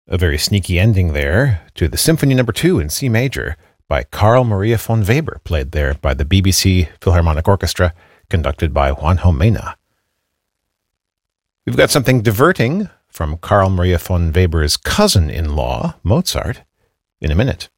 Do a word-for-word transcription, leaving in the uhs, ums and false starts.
A very sneaky ending there to the Symphony Number Two in C major by Carl Maria von Weber, played there by the B B C Philharmonic Orchestra, conducted by Juanjo Mena. We've got something diverting from Carl Maria von Weber's cousin-in-law, Mozart, in a minute.